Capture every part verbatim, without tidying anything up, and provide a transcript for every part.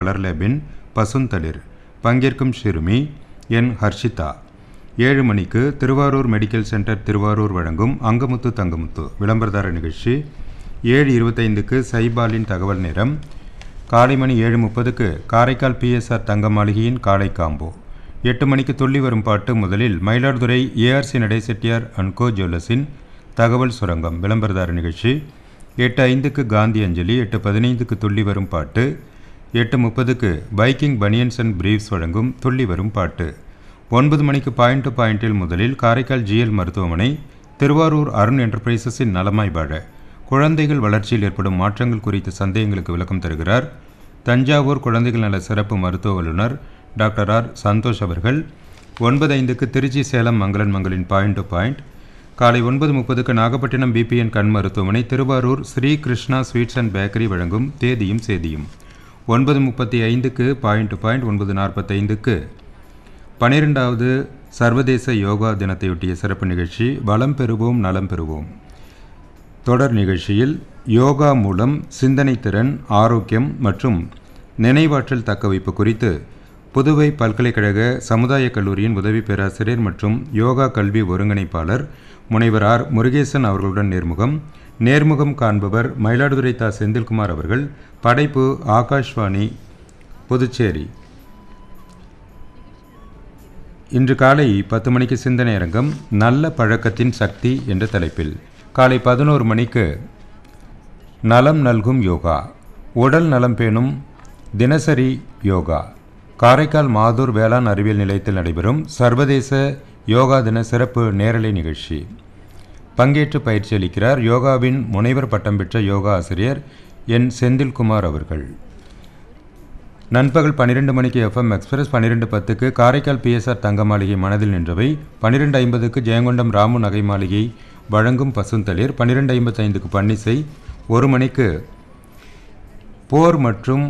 கலர்லேபின் பசுந்தளிர். பங்கேற்கும் ஷிருமி என் ஹர்ஷிதா. ஏழு மணிக்கு திருவாரூர் மெடிக்கல் சென்டர் திருவாரூர் வழங்கும் அங்கமுத்து தங்கமுத்து விளம்பரதார நிகழ்ச்சி. ஏழு இருபத்தைந்துக்கு சைபாலின் தகவல் நேரம். காலை மணி ஏழு முப்பதுக்கு காரைக்கால் பிஎஸ்ஆர் தங்க மாளிகையின் காலை காம்போ. எட்டு மணிக்கு துள்ளி வரும் பாட்டு. முதலில் மயிலாடுதுறை ஏஆர்சி நடைசெட்டியார் அண்ட் கோ ஜுவல்லர்ஸின் தகவல் சுரங்கம் விளம்பரதார நிகழ்ச்சி. எட்டு ஐந்துக்கு காந்தி அஞ்சலி. எட்டு பதினைந்துக்கு துள்ளி வரும் பாட்டு. எட்டு முப்பதுக்கு பைக்கிங் பனியன்ஸ் அண்ட் பிரீவ்ஸ் வழங்கும் துள்ளி வரும் பாட்டு. ஒன்பது மணிக்கு பாயிண்ட் டு பாயிண்டில் முதலில் காரைக்கால் ஜிஎல் மருத்துவமனை திருவாரூர் அருண் என்டர்பிரைசஸின் நலமாய் வாழ குழந்தைகள் வளர்ச்சியில் ஏற்படும் மாற்றங்கள் குறித்த சந்தேகங்களுக்கு விளக்கம் தருகிறார் தஞ்சாவூர் குழந்தைகள் நல சிறப்பு மருத்துவ வல்லுநர் டாக்டர் ஆர் சந்தோஷ் அவர்கள். ஒன்பது ஐந்துக்கு திருச்சி சேலம் மங்களன் மங்களின் பாயிண்ட் டு பாயிண்ட். காலை ஒன்பது முப்பதுக்கு நாகப்பட்டினம் பிபிஎன் கண் மருத்துவமனை Thiruvarur Sri Krishna sweets and bakery வழங்கும் தேதியும் சேதியும். ஒன்பது முப்பத்தி ஐந்துக்கு பாயிண்ட் டு பாயிண்ட். ஒன்பது நாற்பத்தைந்துக்கு பனிரெண்டாவது சர்வதேச யோகா தினத்தையொட்டிய சிறப்பு நிகழ்ச்சி வளம் பெறுவோம் நலம் பெறுவோம். தொடர் நிகழ்ச்சியில் யோகா மூலம் சிந்தனை திறன், ஆரோக்கியம் மற்றும் நினைவாற்றல் தக்கவைப்பு குறித்து புதுவை பல்கலைக்கழக சமுதாய கல்லூரியின் உதவி பேராசிரியர் மற்றும் யோகா கல்வி ஒருங்கிணைப்பாளர் முனைவர் ஆர் முருகேசன் அவர்களுடன் நேர்முகம். நேர்முகம் காண்பவர் மயிலாடுதுறை தா செந்தில்குமார் அவர்கள். படைப்பு ஆகாஷ்வாணி புதுச்சேரி. இன்று காலை பத்து மணிக்கு சிந்தனை அரங்கம் நல்ல பழக்கத்தின் சக்தி என்ற தலைப்பில். காலை பதினோரு மணிக்கு நலம் நல்கும் யோகா உடல் நலம் பேணும் தினசரி யோகா காரைக்கால் மாதூர் வேளாண் அறிவியல் நிலையத்தில் நடைபெறும் சர்வதேச யோகா தின சிறப்பு நேரலை நிகழ்ச்சி. பங்கேற்று பயிற்சி அளிக்கிறார் யோகாவின் முனைவர் பட்டம் பெற்ற யோகா ஆசிரியர் என் செந்தில்குமார் அவர்கள். நண்பகல் பன்னிரெண்டு மணிக்கு எஃப்எம் எக்ஸ்பிரஸ். பன்னிரெண்டு பத்துக்கு காரைக்கால் பிஎஸ்ஆர் தங்க மாளிகை மனதில் நின்றவை. பன்னிரெண்டு ஐம்பதுக்கு ஜெயங்கொண்டம் ராமு நகை மாளிகை வழங்கும் பசுந்தளிர். பன்னிரெண்டு ஐம்பத்தைந்துக்கு பன்னிசை. ஒரு மணிக்கு போர் மற்றும்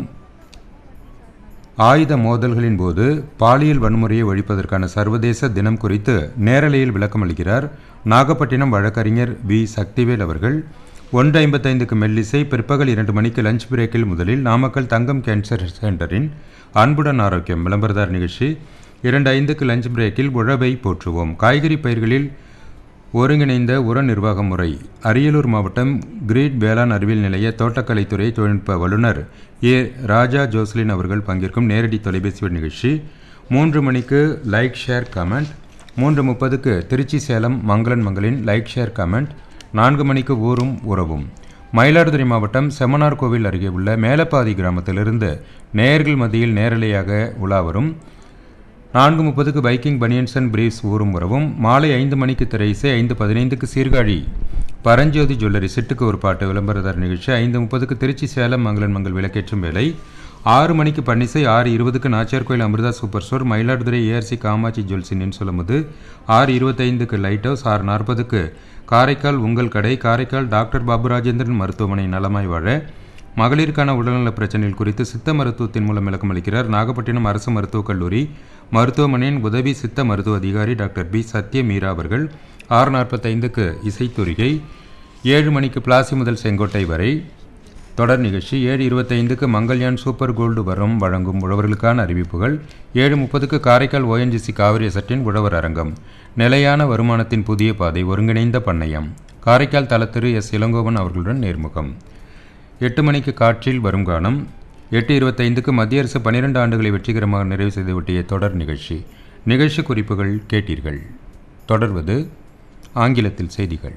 ஆயுத மோதல்களின் போது பாலியல் வன்முறையை ஒழிப்பதற்கான சர்வதேச தினம் குறித்து நேரலையில் விளக்கம் அளிக்கிறார் நாகப்பட்டினம் வழக்கறிஞர் வி சக்திவேல் அவர்கள். ஒன்று ஐம்பத்தைந்துக்கு மெல்லிசை. பிற்பகல் இரண்டு மணிக்கு லஞ்ச் பிரேக்கில் முதலில் நாமக்கல் தங்கம் கேன்சர் சென்டரின் அன்புடன் ஆரோக்கியம் விளம்பரதார் நிகழ்ச்சி. இரண்டு ஐந்துக்கு லஞ்ச் பிரேக்கில் உழவை போற்றுவோம். காய்கறி பயிர்களில் ஒருங்கிணைந்த உர நிர்வாக முறை அரியலூர் மாவட்டம் கிரீட் வேளாண் அறிவியல் நிலைய தோட்டக்கலைத்துறை தொழில்நுட்ப வல்லுநர் ஏ ராஜா ஜோஸ்லின் அவர்கள் பங்கேற்கும் நேரடி தொலைபேசி நிகழ்ச்சி. மூன்று மணிக்கு லைக் ஷேர் கமெண்ட். மூன்று முப்பதுக்கு திருச்சி சேலம் மங்களன் மங்களின் லைக் ஷேர் கமெண்ட். நான்கு மணிக்கு ஊரும் உறவும். மயிலாடுதுறை மாவட்டம் செம்மனார் கோவில் அருகே உள்ள மேலப்பாதி கிராமத்திலிருந்து நேயர்கள் மத்தியில் நேரலையாக உலா வரும். நான்கு முப்பதுக்கு பைக்கிங் பனியன்ஸ் அண்ட் பிரீவ்ஸ் ஊரும் உறவும். மாலை ஐந்து மணிக்கு திரைசை. ஐந்து பதினைந்துக்கு சீர்காழி பரஞ்சோதி ஜுவல்லரி சிட்டுக்கு ஒரு பாட்டு விளம்பரதார நிகழ்ச்சி. ஐந்து முப்பதுக்கு திருச்சி சேலம் மங்களன் மங்கள் விளக்கேற்றும் வேலை. ஆறு மணிக்கு பன்னிசை. ஆறு இருபதுக்கு நாச்சியார் கோயில் Amrita super store Mayiladuthurai ARC Kamakshi ஜுவல்ஸின் சொல்லும்போது. ஆறு இருபத்தைந்துக்கு லைட் ஹவுஸ். ஆறு நாற்பதுக்கு காரைக்கால் உங்கள் கடை காரைக்கால் டாக்டர் பாபு ராஜேந்திரன் மருத்துவமனை நலமாய் வாழ மகளிருக்கான உடல்நல பிரச்சனைகள் குறித்து சித்த மருத்துவத்தின் மூலம் விளக்கம் அளிக்கிறார் நாகப்பட்டினம் அரசு மருத்துவக் கல்லூரி மருத்துவமனையின் உதவி சித்த மருத்துவ அதிகாரி டாக்டர் பி சத்ய மீரா அவர்கள். ஆறு நாற்பத்தைந்துக்கு இசைத்துறிகை. ஏழு மணிக்கு பிளாசி முதல் செங்கோட்டை வரை தொடர் நிகழ்ச்சி. ஏழு இருபத்தைந்துக்கு மங்கள்யான் சூப்பர் கோல்டு வரம் வழங்கும் உழவர்களுக்கான அறிவிப்புகள். ஏழு முப்பதுக்கு காரைக்கால் ஓஎன்ஜிசி காவிரி அசட்டின் உழவர் அரங்கம் நிலையான வருமானத்தின் புதிய பாதை ஒருங்கிணைந்த பண்ணையம் காரைக்கால் தலத்திரு எஸ் இளங்கோவன் அவர்களுடன் நேர்முகம். எட்டு மணிக்கு காற்றில் வரும் கானம். எட்டு இருபத்தைந்துக்கு மத்திய அரசு பன்னிரண்டு ஆண்டுகளை வெற்றிகரமாக நிறைவு செய்து ஒட்டிய தொடர் நிகழ்ச்சி. நிகழ்ச்சி குறிப்புகள் கேட்டீர்கள். தொடர்வது ஆங்கிலத்தில் செய்திகள்.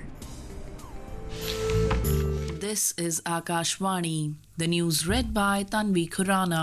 This is Akashvani. The news read by Tanvi Khurana.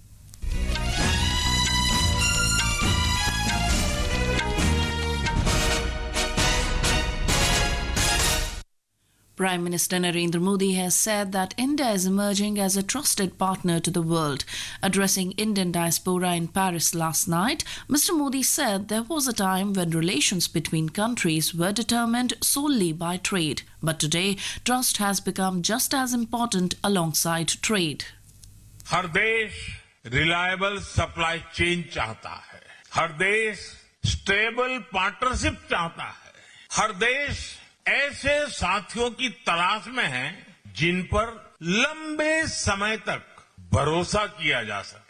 Prime Minister Narendra Modi has said that India is emerging as a trusted partner to the world. Addressing Indian diaspora in Paris last night, Mister Modi said there was a time when relations between countries were determined solely by trade. But today, trust has become just as important alongside trade. हर देश reliable supply chain चाहता है. हर देश stable partnership चाहता है. हर देश ऐसे साथियों की तलाश में है जिन पर लंबे समय तक भरोसा किया जा सके।